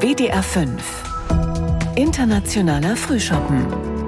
WDR 5 Internationaler Frühschoppen.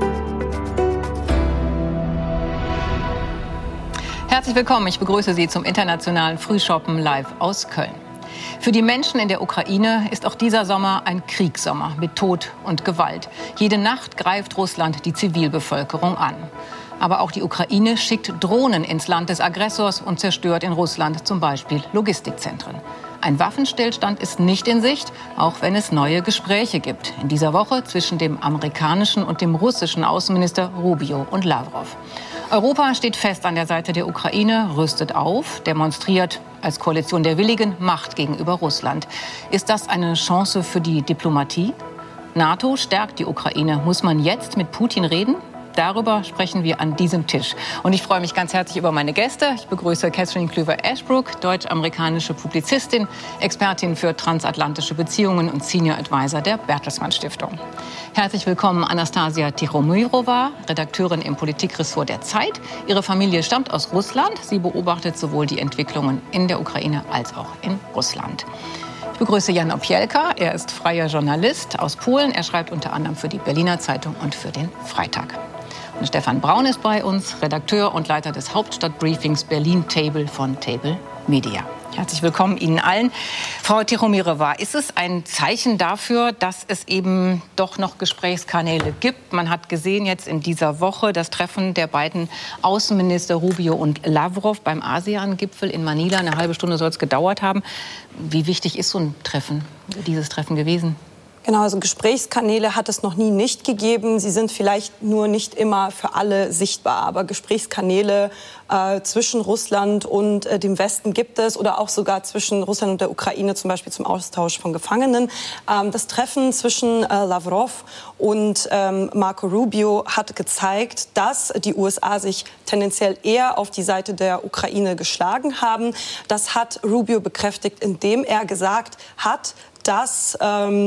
Herzlich willkommen, ich begrüße Sie zum Internationalen Frühschoppen live aus Köln. Für die Menschen in der Ukraine ist auch dieser Sommer ein Kriegssommer mit Tod und Gewalt. Jede Nacht greift Russland die Zivilbevölkerung an. Aber auch die Ukraine schickt Drohnen ins Land des Aggressors und zerstört in Russland zum Beispiel Logistikzentren. Ein Waffenstillstand ist nicht in Sicht, auch wenn es neue Gespräche gibt. In dieser Woche zwischen dem amerikanischen und dem russischen Außenminister Rubio und Lavrov. Europa steht fest an der Seite der Ukraine, rüstet auf, demonstriert als Koalition der Willigen Macht gegenüber Russland. Ist das eine Chance für die Diplomatie? NATO stärkt die Ukraine. Muss man jetzt mit Putin reden? Darüber sprechen wir an diesem Tisch. Und ich freue mich ganz herzlich über meine Gäste. Ich begrüße Catherine Cleaver-Ashbrook, deutsch-amerikanische Publizistin, Expertin für transatlantische Beziehungen und Senior Advisor der Bertelsmann Stiftung. Herzlich willkommen Anastasia Tichomirova, Redakteurin im Politikressort der Zeit. Ihre Familie stammt aus Russland. Sie beobachtet sowohl die Entwicklungen in der Ukraine als auch in Russland. Ich begrüße Jan Opjelka. Er ist freier Journalist aus Polen. Er schreibt unter anderem für die Berliner Zeitung und für den Freitag. Und Stefan Braun ist bei uns, Redakteur und Leiter des Hauptstadtbriefings Berlin Table von Table Media. Herzlich willkommen Ihnen allen. Frau Tichomirova, ist es ein Zeichen dafür, dass es eben doch noch Gesprächskanäle gibt? Man hat gesehen jetzt in dieser Woche das Treffen der beiden Außenminister Rubio und Lavrov beim ASEAN-Gipfel in Manila. Eine halbe Stunde soll es gedauert haben. Wie wichtig ist so ein Treffen, dieses Treffen gewesen? Genau, also Gesprächskanäle hat es noch nie nicht gegeben. Sie sind vielleicht nur nicht immer für alle sichtbar. Aber Gesprächskanäle zwischen Russland und dem Westen gibt es oder auch sogar zwischen Russland und der Ukraine, zum Beispiel zum Austausch von Gefangenen. Das Treffen zwischen Lavrov und Marco Rubio hat gezeigt, dass die USA sich tendenziell eher auf die Seite der Ukraine geschlagen haben. Das hat Rubio bekräftigt, indem er gesagt hat, dass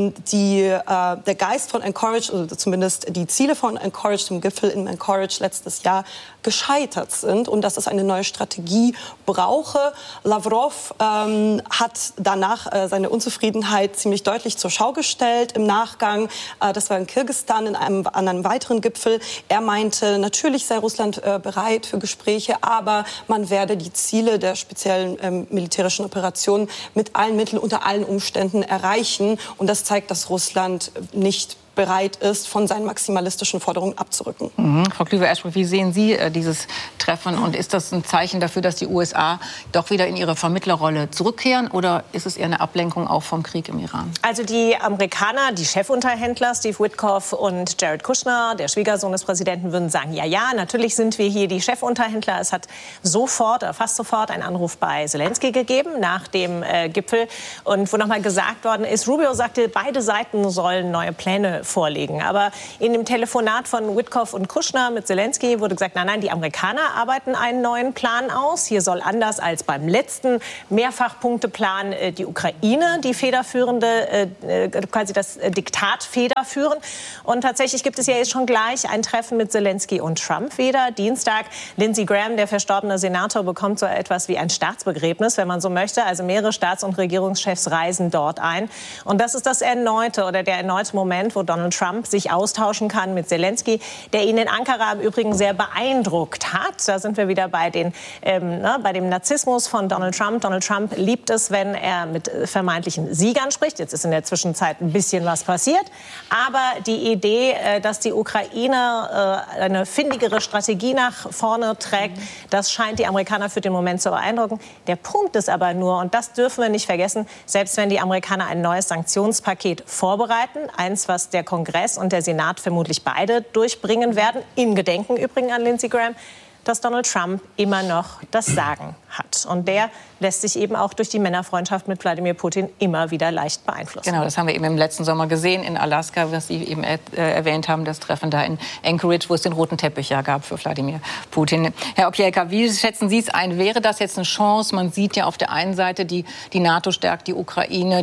der Geist von Anchorage, oder zumindest die Ziele von Anchorage, dem Gipfel in Anchorage letztes Jahr, gescheitert sind und dass es eine neue Strategie brauche. Lavrov hat danach seine Unzufriedenheit ziemlich deutlich zur Schau gestellt im Nachgang. Das war in Kirgisistan an einem weiteren Gipfel. Er meinte, natürlich sei Russland bereit für Gespräche, aber man werde die Ziele der speziellen militärischen Operationen mit allen Mitteln unter allen Umständen erreichen. Und das zeigt, dass Russland nicht bereit ist, von seinen maximalistischen Forderungen abzurücken. Frau Cleaver-Ashbrook, wie sehen Sie dieses Treffen? Und ist das ein Zeichen dafür, dass die USA doch wieder in ihre Vermittlerrolle zurückkehren? Oder ist es eher eine Ablenkung auch vom Krieg im Iran? Also die Amerikaner, die Chefunterhändler, Steve Witkoff und Jared Kushner, der Schwiegersohn des Präsidenten, würden sagen, ja, natürlich sind wir hier die Chefunterhändler. Es hat fast sofort einen Anruf bei Zelensky gegeben nach dem Gipfel. Und wo nochmal gesagt worden ist, Rubio sagte, beide Seiten sollen neue Pläne vorlegen. Aber in dem Telefonat von Witkoff und Kushner mit Zelensky wurde gesagt, nein, die Amerikaner arbeiten einen neuen Plan aus. Hier soll anders als beim letzten Mehrfachpunkteplan die Ukraine die federführende, quasi das Diktat federführen. Und tatsächlich gibt es ja jetzt schon gleich ein Treffen mit Zelensky und Trump wieder. Dienstag, Lindsey Graham, der verstorbene Senator, bekommt so etwas wie ein Staatsbegräbnis, wenn man so möchte. Also mehrere Staats- und Regierungschefs reisen dort ein. Und das ist der erneute Moment, wo Donald Trump sich austauschen kann mit Zelensky, der ihn in Ankara im Übrigen sehr beeindruckt hat. Da sind wir wieder bei dem Narzissmus von Donald Trump. Donald Trump liebt es, wenn er mit vermeintlichen Siegern spricht. Jetzt ist in der Zwischenzeit ein bisschen was passiert. Aber die Idee, dass die Ukraine eine findigere Strategie nach vorne trägt, das scheint die Amerikaner für den Moment zu beeindrucken. Der Punkt ist aber nur, und das dürfen wir nicht vergessen, selbst wenn die Amerikaner ein neues Sanktionspaket vorbereiten, eins, was der Kongress und der Senat vermutlich beide durchbringen werden, in Gedenken übrigens an Lindsey Graham, dass Donald Trump immer noch das Sagen hat. Und der lässt sich eben auch durch die Männerfreundschaft mit Wladimir Putin immer wieder leicht beeinflussen. Genau, das haben wir eben im letzten Sommer gesehen in Alaska, was Sie eben erwähnt haben, das Treffen da in Anchorage, wo es den roten Teppich ja gab für Wladimir Putin. Herr Opjelka, wie schätzen Sie es ein? Wäre das jetzt eine Chance? Man sieht ja auf der einen Seite, die NATO stärkt die Ukraine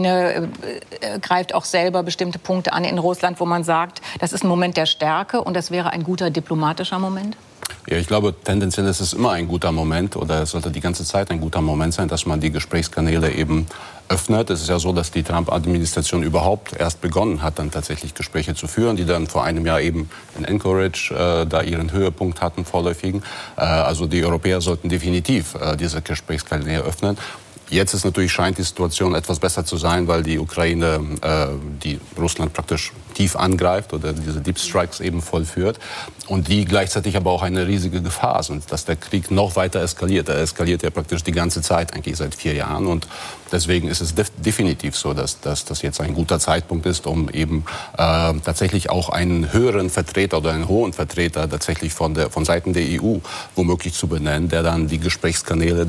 greift auch selber bestimmte Punkte an in Russland, wo man sagt, das ist ein Moment der Stärke und das wäre ein guter diplomatischer Moment? Ja, ich glaube, tendenziell ist es immer ein guter Moment oder es sollte die ganze Zeit ein guter Moment sein, dass man die Gesprächskanäle eben öffnet. Es ist ja so, dass die Trump-Administration überhaupt erst begonnen hat, dann tatsächlich Gespräche zu führen, die dann vor einem Jahr eben in Anchorage da ihren Höhepunkt hatten, vorläufigen. Also die Europäer sollten definitiv diese Gesprächskanäle öffnen. Jetzt ist natürlich, scheint die Situation etwas besser zu sein, weil die Ukraine, die Russland praktisch tief angreift oder diese Deep Strikes eben vollführt und die gleichzeitig aber auch eine riesige Gefahr sind, dass der Krieg noch weiter eskaliert. Er eskaliert ja praktisch die ganze Zeit, eigentlich seit 4 Jahren und deswegen ist es definitiv so, dass das jetzt ein guter Zeitpunkt ist, um eben tatsächlich auch einen höheren Vertreter oder einen hohen Vertreter tatsächlich von Seiten der EU womöglich zu benennen, der dann die Gesprächskanäle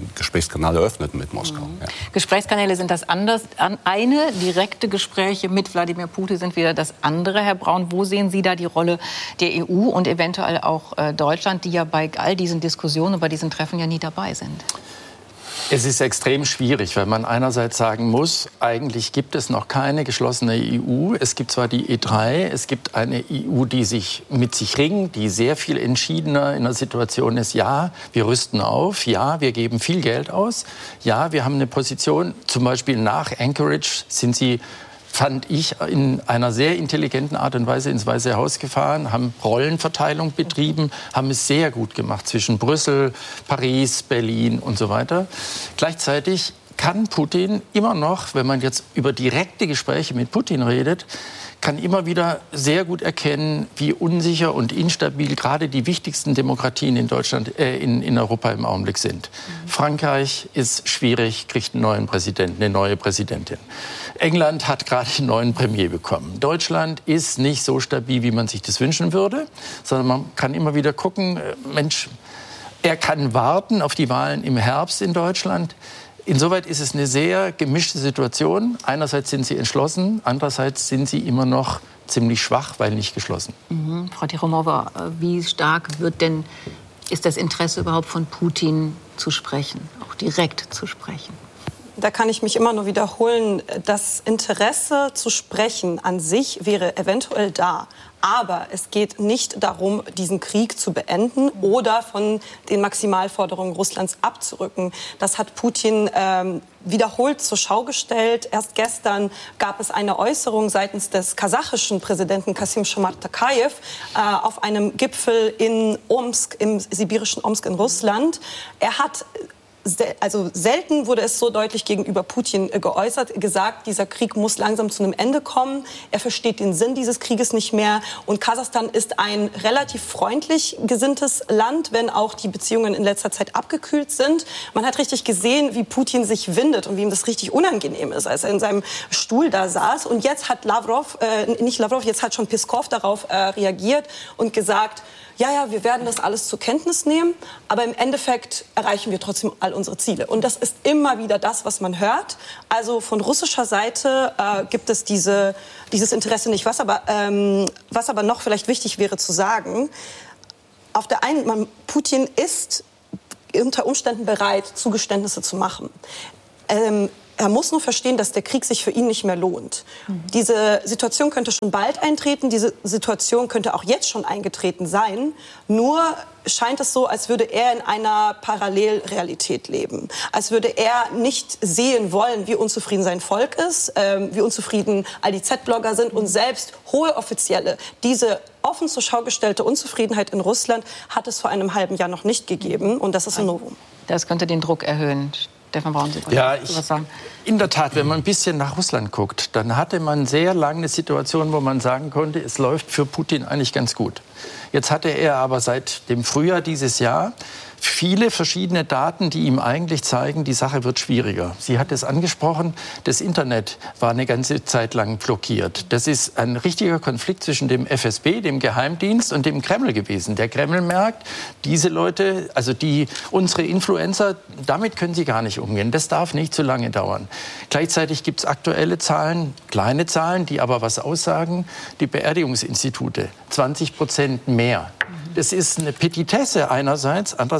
öffnet mit Moskau. Ja. Gesprächskanäle sind das anders. Eine direkte Gespräche mit Wladimir Putin sind wieder das andere. Herr Braun, wo sehen Sie da die Rolle der EU und eventuell auch Deutschland, die ja bei all diesen Diskussionen und bei diesen Treffen ja nie dabei sind? Es ist extrem schwierig, weil man einerseits sagen muss, eigentlich gibt es noch keine geschlossene EU. Es gibt zwar die E3, es gibt eine EU, die sich mit sich ringt, die sehr viel entschiedener in der Situation ist. Ja, wir rüsten auf. Ja, wir geben viel Geld aus. Ja, wir haben eine Position, zum Beispiel nach Anchorage sind sie, fand ich, in einer sehr intelligenten Art und Weise ins Weiße Haus gefahren, haben Rollenverteilung betrieben, haben es sehr gut gemacht zwischen Brüssel, Paris, Berlin und so weiter. Gleichzeitig kann Putin immer noch, wenn man jetzt über direkte Gespräche mit Putin redet, kann immer wieder sehr gut erkennen, wie unsicher und instabil gerade die wichtigsten Demokratien in Deutschland, in Europa im Augenblick sind. Frankreich ist schwierig, kriegt einen neuen Präsidenten, eine neue Präsidentin. England hat gerade einen neuen Premier bekommen. Deutschland ist nicht so stabil, wie man sich das wünschen würde, sondern man kann immer wieder gucken, Mensch, er kann warten auf die Wahlen im Herbst in Deutschland. Insoweit ist es eine sehr gemischte Situation. Einerseits sind sie entschlossen, andererseits sind sie immer noch ziemlich schwach, weil nicht geschlossen. Frau Tichomova, wie stark ist das Interesse überhaupt von Putin zu sprechen, auch direkt zu sprechen? Da kann ich mich immer nur wiederholen, das Interesse zu sprechen an sich wäre eventuell da. Aber es geht nicht darum, diesen Krieg zu beenden oder von den Maximalforderungen Russlands abzurücken. Das hat Putin wiederholt zur Schau gestellt. Erst gestern gab es eine Äußerung seitens des kasachischen Präsidenten Kassym-Jomart Tokayev auf einem Gipfel in Omsk, im sibirischen Omsk in Russland. Er hat selten wurde es so deutlich gegenüber Putin geäußert, gesagt, dieser Krieg muss langsam zu einem Ende kommen. Er versteht den Sinn dieses Krieges nicht mehr. Und Kasachstan ist ein relativ freundlich gesinntes Land, wenn auch die Beziehungen in letzter Zeit abgekühlt sind. Man hat richtig gesehen, wie Putin sich windet und wie ihm das richtig unangenehm ist, als er in seinem Stuhl da saß. Und jetzt hat jetzt hat schon Peskov darauf reagiert und gesagt, ja, wir werden das alles zur Kenntnis nehmen, aber im Endeffekt erreichen wir trotzdem all unsere Ziele. Und das ist immer wieder das, was man hört. Also von russischer Seite gibt es dieses Interesse nicht. Was aber noch vielleicht wichtig wäre zu sagen, auf der einen, Putin ist unter Umständen bereit, Zugeständnisse zu machen. Er muss nur verstehen, dass der Krieg sich für ihn nicht mehr lohnt. Diese Situation könnte schon bald eintreten, diese Situation könnte auch jetzt schon eingetreten sein. Nur scheint es so, als würde er in einer Parallelrealität leben. Als würde er nicht sehen wollen, wie unzufrieden sein Volk ist, wie unzufrieden all die Z-Blogger sind und selbst hohe Offizielle. Diese offen zur Schau gestellte Unzufriedenheit in Russland hat es vor einem halben Jahr noch nicht gegeben. Und das ist ein Novum. Das könnte den Druck erhöhen. Stefan Braun, Sie ja, in der Tat, wenn man ein bisschen nach Russland guckt, dann hatte man sehr lange eine Situation, wo man sagen konnte, es läuft für Putin eigentlich ganz gut. Jetzt hatte er aber seit dem Frühjahr dieses Jahr viele verschiedene Daten, die ihm eigentlich zeigen, die Sache wird schwieriger. Sie hat es angesprochen, das Internet war eine ganze Zeit lang blockiert. Das ist ein richtiger Konflikt zwischen dem FSB, dem Geheimdienst, und dem Kreml gewesen. Der Kreml merkt, diese Leute, also unsere Influencer, damit können sie gar nicht umgehen. Das darf nicht zu lange dauern. Gleichzeitig gibt es aktuelle Zahlen, kleine Zahlen, die aber was aussagen. Die Beerdigungsinstitute, 20% mehr. Das ist eine Petitesse einerseits, andererseits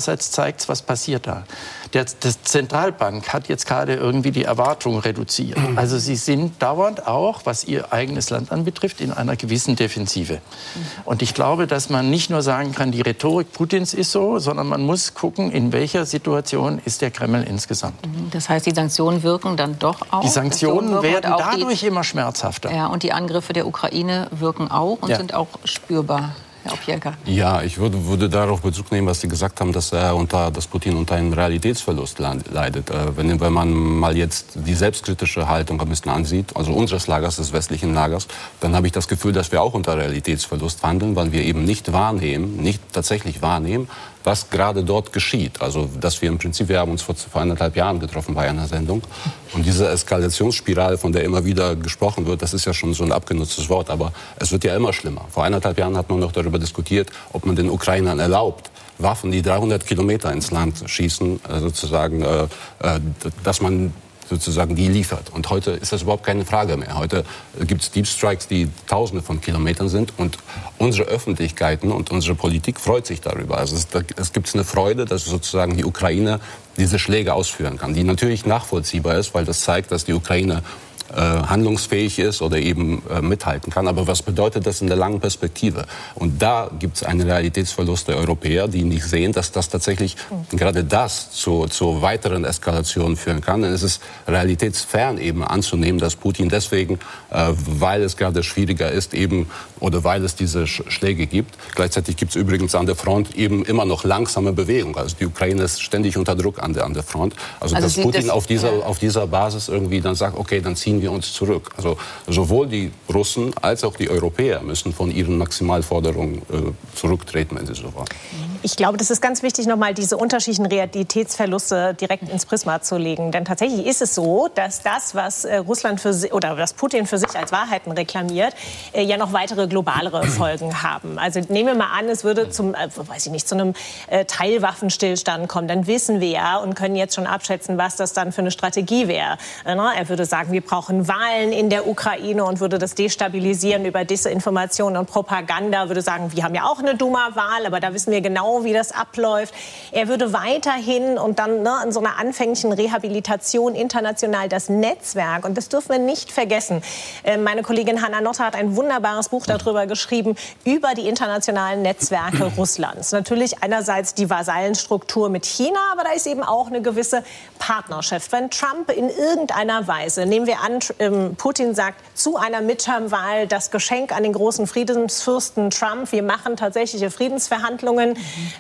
andererseits zeigt es, was passiert da. Die Zentralbank hat jetzt gerade irgendwie die Erwartung reduziert. Also sie sind dauernd auch, was ihr eigenes Land anbetrifft, in einer gewissen Defensive. Und ich glaube, dass man nicht nur sagen kann, die Rhetorik Putins ist so, sondern man muss gucken, in welcher Situation ist der Kreml insgesamt. Das heißt, die Sanktionen wirken dann doch auch? Die Sanktionen werden dadurch immer schmerzhafter. Ja, und die Angriffe der Ukraine wirken auch und sind auch spürbar. Ja, ich würde darauf Bezug nehmen, was Sie gesagt haben, dass Putin unter einem Realitätsverlust leidet. Wenn man mal jetzt die selbstkritische Haltung ein bisschen ansieht, also unseres Lagers, des westlichen Lagers, dann habe ich das Gefühl, dass wir auch unter Realitätsverlust handeln, weil wir eben nicht tatsächlich wahrnehmen, was gerade dort geschieht. Also, dass wir im Prinzip, wir haben uns vor 1,5 Jahren getroffen bei einer Sendung. Und diese Eskalationsspirale, von der immer wieder gesprochen wird, das ist ja schon so ein abgenutztes Wort, aber es wird ja immer schlimmer. Vor 1,5 Jahren hat man noch darüber diskutiert, ob man den Ukrainern erlaubt, Waffen, die 300 Kilometer ins Land schießen, dass man sozusagen die liefert. Und heute ist das überhaupt keine Frage mehr. Heute gibt es Deep Strikes, die Tausende von Kilometern sind. Und unsere Öffentlichkeiten und unsere Politik freut sich darüber. Also es gibt eine Freude, dass sozusagen die Ukraine diese Schläge ausführen kann, die natürlich nachvollziehbar ist, weil das zeigt, dass die Ukraine handlungsfähig ist oder eben mithalten kann. Aber was bedeutet das in der langen Perspektive? Und da gibt es einen Realitätsverlust der Europäer, die nicht sehen, dass das tatsächlich gerade das zu weiteren Eskalationen führen kann. Denn es ist realitätsfern eben anzunehmen, dass Putin deswegen, weil es gerade schwieriger ist, eben oder weil es diese Schläge gibt. Gleichzeitig gibt es übrigens an der Front eben immer noch langsame Bewegung. Also die Ukraine ist ständig unter Druck an der Front. Also dass Putin auf dieser Basis irgendwie dann sagt, okay, dann ziehen wir uns zurück. Also sowohl die Russen als auch die Europäer müssen von ihren Maximalforderungen zurücktreten, wenn sie so wollen. Ich glaube, das ist ganz wichtig, nochmal diese unterschiedlichen Realitätsverluste direkt ins Prisma zu legen. Denn tatsächlich ist es so, dass das, was Russland was Putin für sich als Wahrheiten reklamiert, ja noch weitere globalere Folgen haben. Also nehmen wir mal an, es würde zu einem Teilwaffenstillstand kommen. Dann wissen wir ja und können jetzt schon abschätzen, was das dann für eine Strategie wäre. Er würde sagen, wir brauchen Wahlen in der Ukraine und würde das destabilisieren über Desinformation und Propaganda. Würde sagen, wir haben ja auch eine Duma-Wahl, aber da wissen wir genau, wie das abläuft. Er würde weiterhin und dann in so einer anfänglichen Rehabilitation international das Netzwerk, und das dürfen wir nicht vergessen. Meine Kollegin Hanna Notter hat ein wunderbares Buch darüber geschrieben, über die internationalen Netzwerke Russlands. Natürlich einerseits die Vasallenstruktur mit China, aber da ist eben auch eine gewisse Partnerschaft. Wenn Trump in irgendeiner Weise, nehmen wir an, Putin sagt zu einer Midterm-Wahl das Geschenk an den großen Friedensfürsten Trump, wir machen tatsächliche Friedensverhandlungen,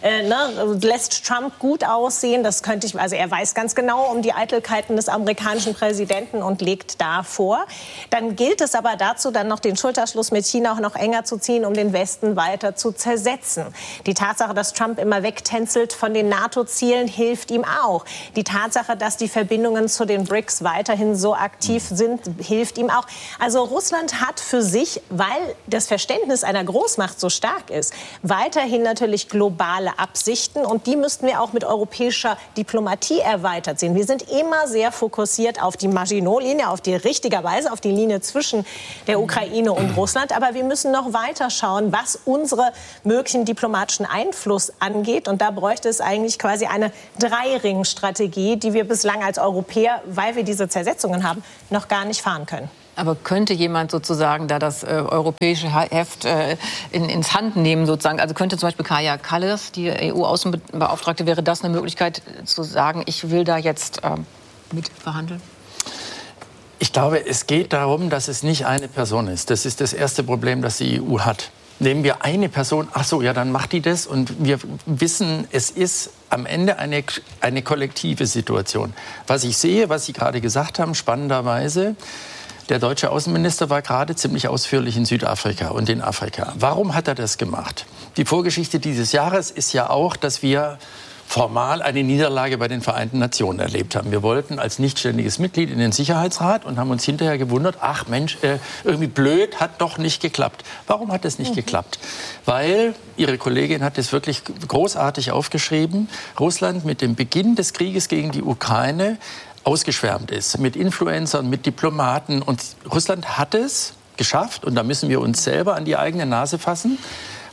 lässt Trump gut aussehen. Das könnte ich, also er weiß ganz genau um die Eitelkeiten des amerikanischen Präsidenten und legt da vor. Dann gilt es aber dazu, dann noch den Schulterschluss mit China auch noch enger zu ziehen, um den Westen weiter zu zersetzen. Die Tatsache, dass Trump immer wegtänzelt von den NATO-Zielen, hilft ihm auch. Die Tatsache, dass die Verbindungen zu den BRICS weiterhin so aktiv sind, hilft ihm auch. Also Russland hat für sich, weil das Verständnis einer Großmacht so stark ist, weiterhin natürlich globale Absichten, und die müssten wir auch mit europäischer Diplomatie erweitert sehen. Wir sind immer sehr fokussiert auf die Maginot-Linie, richtigerweise auf die Linie zwischen der Ukraine und Russland, aber wir müssen noch weiter schauen, was unsere möglichen diplomatischen Einfluss angeht, und da bräuchte es eigentlich quasi eine Dreiring-Strategie, die wir bislang als Europäer, weil wir diese Zersetzungen haben, noch gar nicht fahren können. Aber könnte jemand sozusagen da das europäische Heft ins Hand nehmen sozusagen? Also könnte zum Beispiel Kaja Kallas, die EU-Außenbeauftragte, wäre das eine Möglichkeit zu sagen, ich will da jetzt mitverhandeln? Ich glaube, es geht darum, dass es nicht eine Person ist. Das ist das erste Problem, das die EU hat. Nehmen wir eine Person, ach so, ja, dann macht die das, und wir wissen, es ist am Ende eine kollektive Situation. Was ich sehe, was Sie gerade gesagt haben, spannenderweise, der deutsche Außenminister war gerade ziemlich ausführlich in Südafrika und in Afrika. Warum hat er das gemacht? Die Vorgeschichte dieses Jahres ist ja auch, dass wir formal eine Niederlage bei den Vereinten Nationen erlebt haben. Wir wollten als nichtständiges Mitglied in den Sicherheitsrat und haben uns hinterher gewundert, ach Mensch, irgendwie blöd, hat doch nicht geklappt. Warum hat das nicht geklappt? Weil, Ihre Kollegin hat es wirklich großartig aufgeschrieben, Russland mit dem Beginn des Krieges gegen die Ukraine ausgeschwärmt ist, mit Influencern, mit Diplomaten. Und Russland hat es geschafft, und da müssen wir uns selber an die eigene Nase fassen,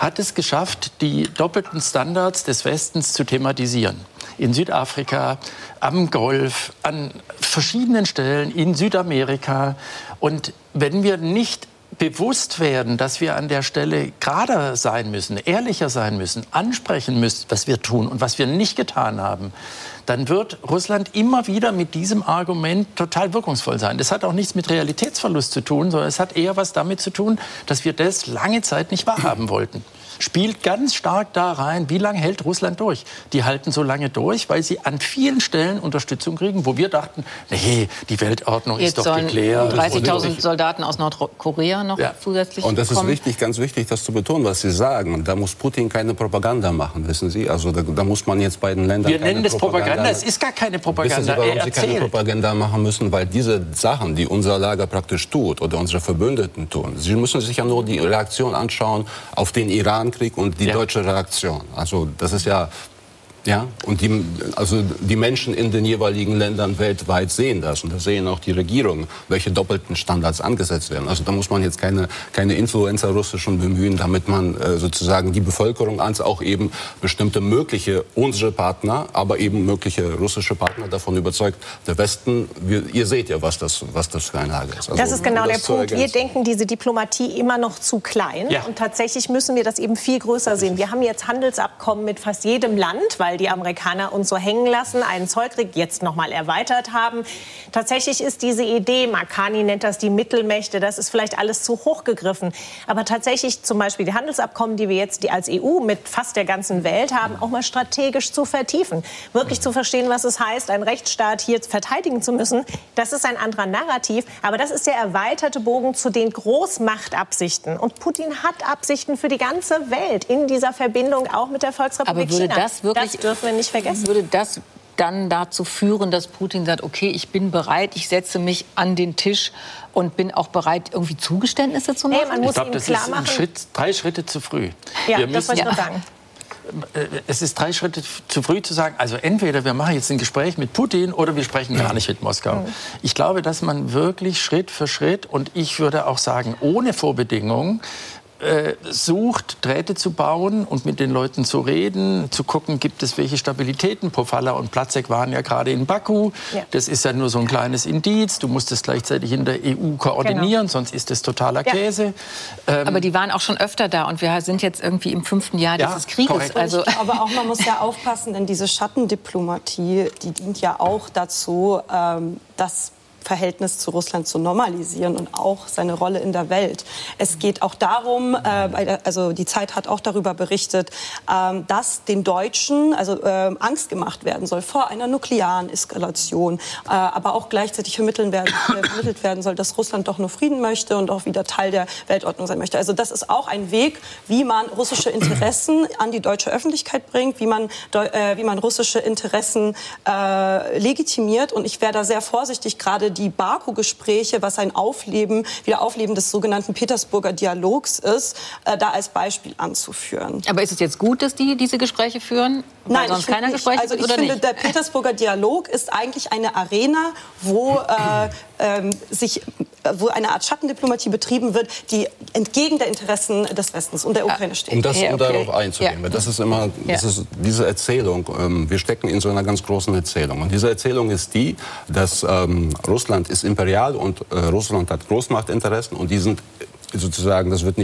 hat es geschafft, die doppelten Standards des Westens zu thematisieren. In Südafrika, am Golf, an verschiedenen Stellen, in Südamerika. Und wenn wir nicht bewusst werden, dass wir an der Stelle gerader sein müssen, ehrlicher sein müssen, ansprechen müssen, was wir tun und was wir nicht getan haben, dann wird Russland immer wieder mit diesem Argument total wirkungsvoll sein. Das hat auch nichts mit Realitätsverlust zu tun, sondern es hat eher was damit zu tun, dass wir das lange Zeit nicht wahrhaben wollten. Spielt ganz stark da rein, wie lange hält Russland durch? Die halten so lange durch, weil sie an vielen Stellen Unterstützung kriegen, wo wir dachten, nee, die Weltordnung ist doch geklärt. 30.000 Soldaten aus Nordkorea noch zusätzlich Und das kommen. ist wichtig, ganz wichtig, das zu betonen, was Sie sagen. Und da muss Putin keine Propaganda machen, wissen Sie? Also da muss man jetzt bei den Ländern wir nennen das Propaganda, es ist gar keine Propaganda. Wissen Sie, warum Sie keine Propaganda machen müssen? Weil diese Sachen, die unser Lager praktisch tut oder unsere Verbündeten tun, Sie müssen sich ja nur die Reaktion anschauen auf den Irankrieg und die deutsche Reaktion. Also das ist ja... Ja, und die Menschen in den jeweiligen Ländern weltweit sehen das. Und da sehen auch die Regierungen, welche doppelten Standards angesetzt werden. Also da muss man jetzt keine Influencer russischen bemühen, damit man sozusagen die Bevölkerung als auch eben bestimmte mögliche unsere Partner, aber eben mögliche russische Partner davon überzeugt, der Westen, ihr seht ja, was das für eine Lage ist. Also, das ist genau der Punkt. Wir denken diese Diplomatie immer noch zu klein. Ja. Und tatsächlich müssen wir das eben viel größer sehen. Wir haben jetzt Handelsabkommen mit fast jedem Land, weil die Amerikaner uns so hängen lassen, einen Zollkrieg jetzt noch mal erweitert haben. Tatsächlich ist diese Idee, Marcani nennt das die Mittelmächte, das ist vielleicht alles zu hoch gegriffen. Aber tatsächlich zum Beispiel die Handelsabkommen, die wir jetzt als EU mit fast der ganzen Welt haben, auch mal strategisch zu vertiefen. Wirklich zu verstehen, was es heißt, einen Rechtsstaat hier verteidigen zu müssen. Das ist ein anderer Narrativ. Aber das ist der erweiterte Bogen zu den Großmachtabsichten. Und Putin hat Absichten für die ganze Welt in dieser Verbindung auch mit der Volksrepublik China. Aber würde das wirklich... dürfen wir nicht vergessen. Würde das dann dazu führen, dass Putin sagt, okay, ich bin bereit, ich setze mich an den Tisch und bin auch bereit, irgendwie Zugeständnisse zu machen? Nee, man muss ihm klar machen. Das ist 3 Schritte zu früh. Ja, das wollte ich noch sagen. Es ist 3 Schritte zu früh zu sagen, also entweder wir machen jetzt ein Gespräch mit Putin oder wir sprechen gar nicht mit Moskau. Ich glaube, dass man wirklich Schritt für Schritt und ich würde auch sagen, ohne Vorbedingungen, sucht, Drähte zu bauen und mit den Leuten zu reden, zu gucken, gibt es welche Stabilitäten. Pofalla und Platzek waren ja gerade in Baku. Ja. Das ist ja nur so ein kleines Indiz. Du musst es gleichzeitig in der EU koordinieren, sonst ist es totaler Käse. Aber die waren auch schon öfter da und wir sind jetzt irgendwie im 5. Jahr dieses Krieges. Also aber auch man muss ja aufpassen, denn diese Schattendiplomatie, die dient ja auch dazu, dass Verhältnis zu Russland zu normalisieren und auch seine Rolle in der Welt. Es geht auch darum, also die Zeit hat auch darüber berichtet, dass den Deutschen Angst gemacht werden soll vor einer nuklearen Eskalation, aber auch gleichzeitig vermittelt werden soll, dass Russland doch nur Frieden möchte und auch wieder Teil der Weltordnung sein möchte. Also das ist auch ein Weg, wie man russische Interessen an die deutsche Öffentlichkeit bringt, wie man russische Interessen legitimiert. Und ich wäre da sehr vorsichtig, gerade die Baku-Gespräche, was ein Wiederaufleben des sogenannten Petersburger Dialogs ist, da als Beispiel anzuführen. Aber ist es jetzt gut, dass die diese Gespräche führen? Nein, sonst keiner Gespräche also ich finde, der Petersburger Dialog ist eigentlich eine Arena, wo eine Art Schattendiplomatie betrieben wird, die entgegen der Interessen des Westens und der Ukraine steht. Um darauf einzugehen, weil das ist immer, diese Erzählung, wir stecken in so einer ganz großen Erzählung. Und diese Erzählung ist die, dass Russland ist imperial und Russland hat Großmachtinteressen und die sind sozusagen, das wird nicht